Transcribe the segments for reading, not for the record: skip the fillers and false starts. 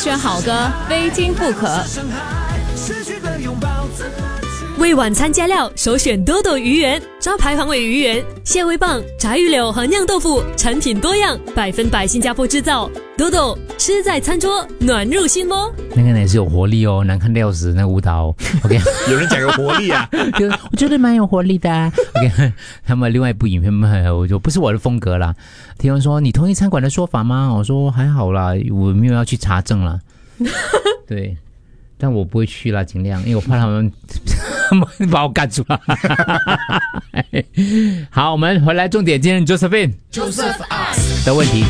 选好歌，非听不可。 为晚餐加料，首选多多鱼圆，招牌黄尾鱼圆、蟹味棒、炸鱼柳和酿豆腐，产品多样，100%新加坡制造。多多吃在餐桌，暖入心窝。 那个也是有活力哦，难看的要死那个舞蹈。OK， 有人讲有活力啊， 我觉得蛮有活力的。OK， 他们另外一部影片，我就不是我的风格啦。听人说你同意餐馆的说法吗？我说还好啦，我没有要去查证啦。对。但我不会去啦，尽量，因为我怕他们把我赶出来。好，我们回来重点，今天 Joseph ask 的问题。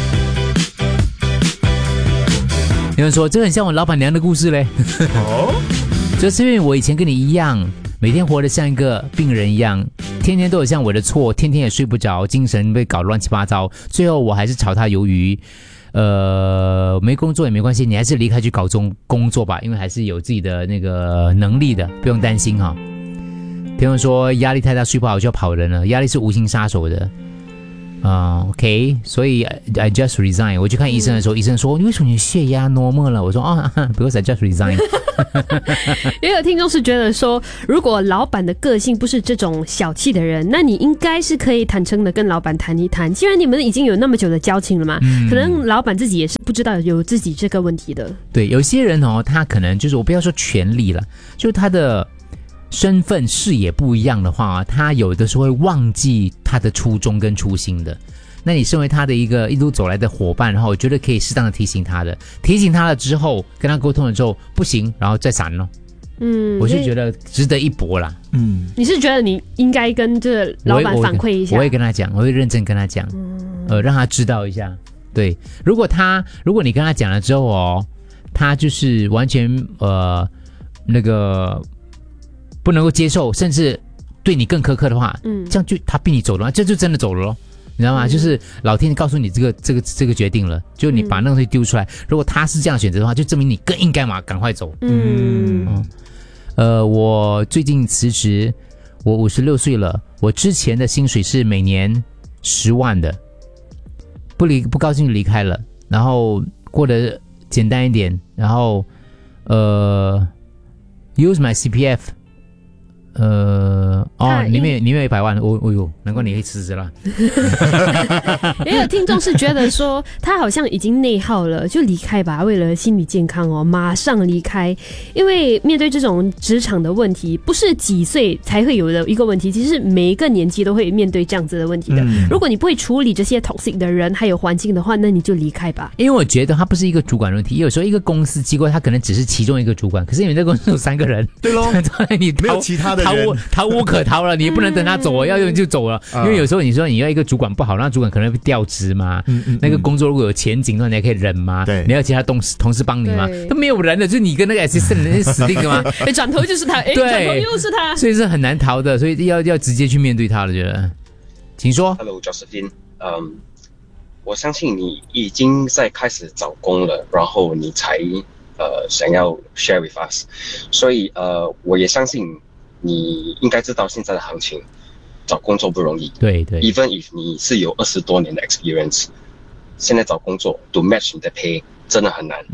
有人说这很像我老板娘的故事嘞。哦，Joseph，我以前跟你一样，每天活得像一个病人一样，天天都有像我的错，天天也睡不着，精神被搞乱七八糟，最后我还是炒他鱿鱼。没工作也没关系，你还是离开去搞工作吧，因为还是有自己的那个能力的，不用担心哈。朋友说压力太大睡不好就要跑人了，压力是无形杀手的。OK， 所以 I just resign。我去看医生的时候，医生说你为什么你血压 normal 了？我说because I just resign。 也有听众是觉得说，如果老板的个性不是这种小气的人，那你应该是可以坦诚的跟老板谈一谈。既然你们已经有那么久的交情了嘛，可能老板自己也是不知道有自己这个问题的。 对，有些人他可能就是我不要说权力了，就是他的身份视野不一样的话，他有的时候会忘记他的初衷跟初心的。那你身为他的一路走来的伙伴，然后我觉得可以适当的提醒他了之后，跟他沟通了之后不行，然后再闪咯。我是觉得值得一搏啦。 你是觉得你应该跟这老板反馈一下？ 我会跟他讲，我会认真跟他讲，让他知道一下。对，如果你跟他讲了之后他就是完全那个不能够接受，甚至对你更苛刻的话，这样就他逼你走了，这就真的走了咯。你知道吗？就是老天告诉你这个决定了，就你把那个东西丢出来。如果他是这样选择的话，就证明你更应该赶快走。我最近辞职，我56岁了，我之前的薪水是每年10万的，不高兴就离开了，然后过得简单一点，然后use my CPF。里面有100万，难怪你可以辞职了。 也有听众是觉得说，他好像已经内耗了，就离开吧，为了心理健康马上离开。因为面对这种职场的问题，不是几岁才会有的一个问题，其实每一个年纪都会面对这样子的问题的。如果你不会处理这些 toxic 的人还有环境的话，那你就离开吧。 因为我觉得他不是一个主管问题，有时候一个公司机构他可能只是其中一个主管，可是你们这公司有3个人， 对咯， 你没有其他的人。 逃无可逃了，你也不能等他走，要用就走了。因为有时候你说你要一个主管不好，那主管可能会调职嘛。那个工作如果有前景，那你还可以忍吗？ 对， 你要其他同事帮你吗？都没有人了，就是你跟那个 assistant 死定了吗？ 转头就是他，转头又是他， 所以是很难逃的，所以要直接去面对他了，觉得。请说。 Hello Josephine，我相信你已经在开始找工了，然后你才想要 share with us， 所以我也相信你应该知道现在的行情，找工作不容易。 对 ，even if 你是有20多年的 experience， 现在找工作 to match 你的 pay 真的很难。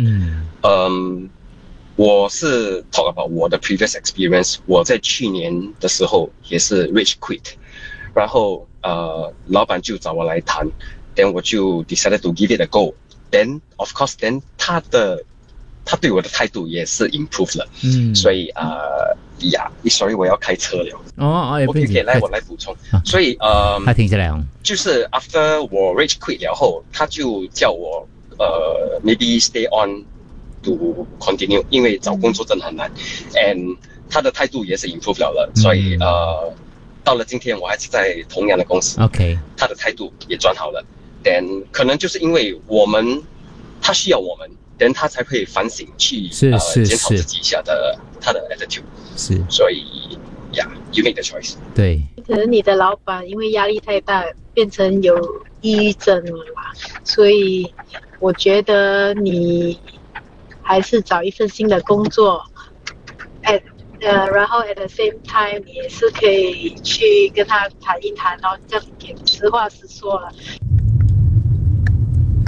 我是 talk about 我的 previous experience， 我在去年的时候也是 rage quit， 然后老板就找我来谈 ，then 我就 decided to give it a go，then of course then 他对我的态度也是 improve 了，所以sorry 我要开车了。OK， 我来补充。所以他停下来就是 after 我 rage quit 了后，他就叫我maybe stay on to continue， 因为找工作真的很难，and 他的态度也是 improve 了，所以到了今天我还是在同样的公司。 OK， 他的态度也转好了，then 可能就是因为他需要我们。then 他才会反省去检讨自己一下他的 attitude， 是，所以 you make the choice。 对， 可能你的老板因为压力太大变成有抑郁症了啦，所以我觉得你还是找一份新的工作，然后 at the same time 你也是可以去跟他谈一谈，然后这样点实话实说了。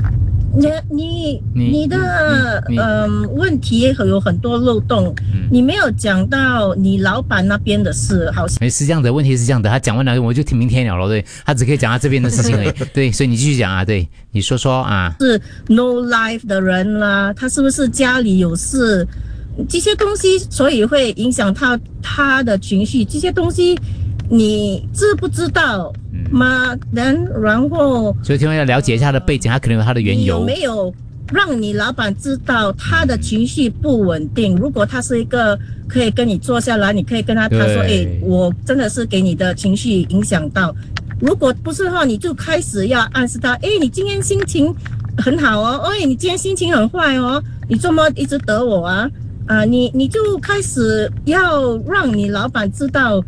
你的问题有很多漏洞，你没有讲到你老板那边的事，好像是这样的。问题是这样的，他讲完了我就明天了，对，他只可以讲他这边的事情而已。对，所以你继续讲啊，对，你说啊。 是 no life 的人啦，他是不是家里有事？这些东西，所以会影响他的情绪。这些东西你知不知道吗？然后， 所以听众要了解一下他的背景，他可能有他的缘由。 有没有让你老板知道他的情绪不稳定？如果他是一个可以跟你坐下来，你可以跟他说，我真的是给你的情绪影响到。如果不是的话，你就开始要暗示他，你今天心情很好哦，你今天心情很坏哦，你怎么一直得我啊？你就开始要让你老板知道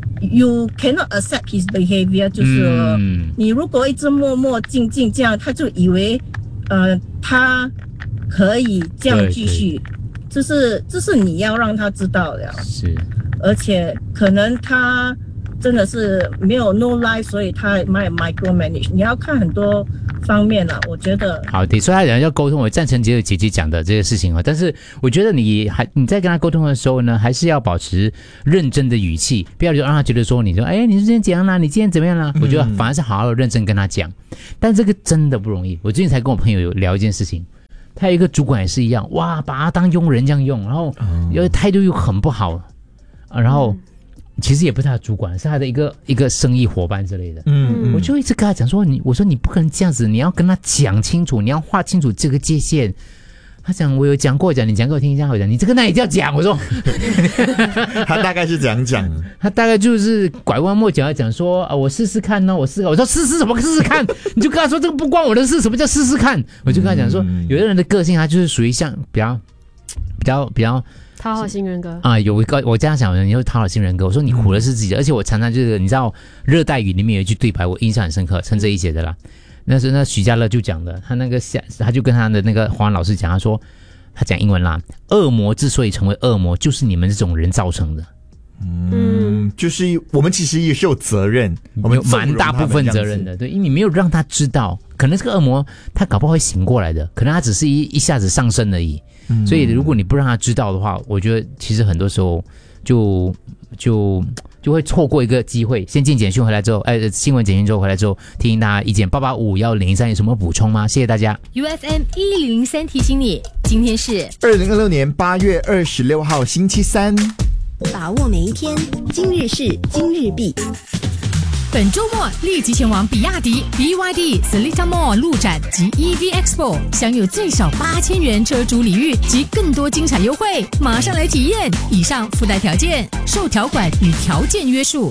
you cannot accept his behavior， 就是你如果一直默默静静这样，他就以为他可以这样继续，这是你要让他知道的。 是，而且可能他真的是没有 no life， 所以他micromanage， 你要看很多方面啦，我觉得。好的， 所以他讲要沟通，我赞成姐姐讲的这个事情哦。但是我觉得你在跟他沟通的时候呢，还是要保持认真的语气，不要就让他觉得说你说你是今天怎样啦，你今天怎么样啦？我觉得反而是好好的认真跟他讲。但这个真的不容易。我最近才跟我朋友有聊一件事情，他有一个主管也是一样，哇，把他当佣人这样用，然后态度又很不好，然后。其实也不是他的主管，是他的一个生意伙伴之类的。我就一直跟他讲说，我说你不可能这样子，你要跟他讲清楚，你要划清楚这个界限。他讲我有讲过，你讲给我听一下。我讲你这个那也叫讲，我说他大概是这样讲， 他大概就是拐弯抹角讲说我试试看呢，我说试试什么试试看？你就跟他说这个不关我的事，什么叫试试看？我就跟他讲说，有的人的个性他就是属于像比较。 讨好型人格啊，有一个我这样想，你会讨好型人格。我说你苦的是自己的，而且我常常就是你知道热带雨里面有一句对白，我印象很深刻，陈哲一写的啦。那时候那徐家乐就讲的，他就跟他的那个华文老师讲，他讲英文啦，恶魔之所以成为恶魔，就是你们这种人造成的。 就是我们其实也是有责任，我们有蛮大部分责任的，对，因为你没有让他知道，可能这个恶魔他搞不好会醒过来的，可能他只是一下子上升而已。所以如果你不让他知道的话，我觉得其实很多时候就会错过一个机会。先进简讯回来之后，新闻简讯之后回来之后，听大家意见。8851003有什么补充吗？谢谢大家。 UFM 1003提醒你，今天是 2026年8月26号星期三。 把握每一天，今日事今日毕。 本周末立即前往比亚迪 BYD Seletar Mall 路展及 EV Expo， 享有最少8000元车主礼遇及更多精彩优惠，马上来体验！以上附带条件，受条款与条件约束。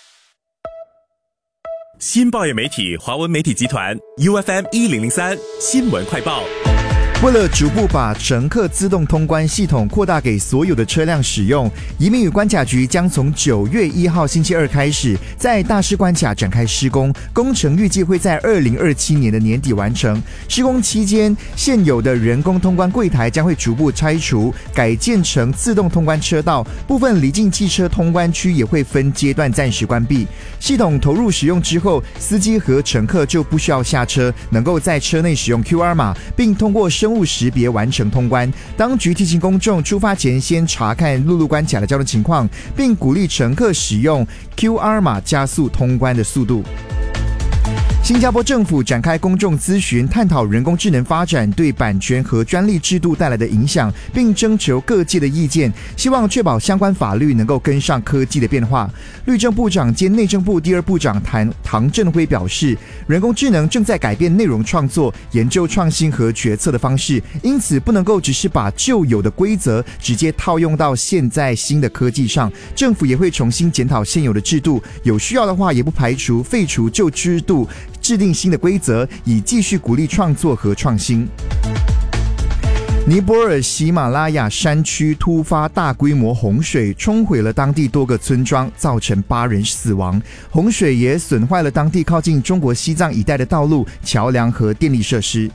新报业媒体华文媒体集团 UFM 1003新闻快报。 为了逐步把乘客自动通关系统扩大给所有的车辆使用，移民与关卡局将从9月1号星期二开始，在大师关卡展开施工，工程预计会在2027年的年底完成。施工期间，现有的人工通关柜台将会逐步拆除，改建成自动通关车道，部分离境汽车通关区也会分阶段暂时关闭。系统投入使用之后，司机和乘客就不需要下车，能够在车内使用 QR 码，并通过生物识别完成通关。当局提醒公众出发前先查看陆路关卡的交通情况，并鼓励乘客使用 QR 码加速通关的速度。新加坡政府展开公众咨询，探讨人工智能发展对版权和专利制度带来的影响，并征求各界的意见，希望确保相关法律能够跟上科技的变化。律政部长兼内政部第二部长唐振辉表示，人工智能正在改变内容创作、研究创新和决策的方式，因此不能够只是把旧有的规则直接套用到现在新的科技上。政府也会重新检讨现有的制度，有需要的话也不排除废除旧制度，制定新的规则，以继续鼓励创作和创新。尼泊尔喜马拉雅山区突发大规模洪水，冲毁了当地多个村庄，造成8人死亡。洪水也损坏了当地靠近中国西藏一带的道路、桥梁和电力设施。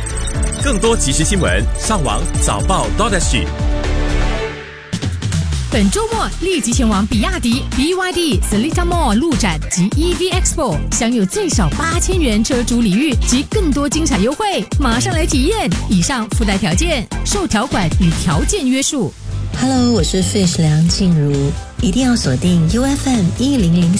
更多即时新闻，上网早报 .SG。 本周末立即前往比亚迪 BYD Seletar Mall 路展及 EV Expo， 享有最少8000元车主礼遇及更多精彩优惠，马上来体验！以上附带条件，受条款与条件约束。 Hello， 我是 Fish 梁静茹，一定要锁定 UFM 1003